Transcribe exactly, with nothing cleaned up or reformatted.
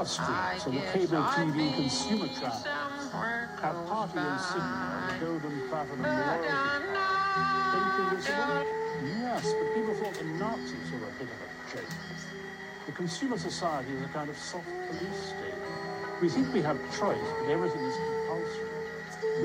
streets and the cable T V consumer trap. Our party insignia, the golden platinum royalty card. Don't you think it's a Yes, but people thought the Nazis were a bit of a joke. The consumer society is a kind of soft police state. We think we have choice, but everything is compulsory.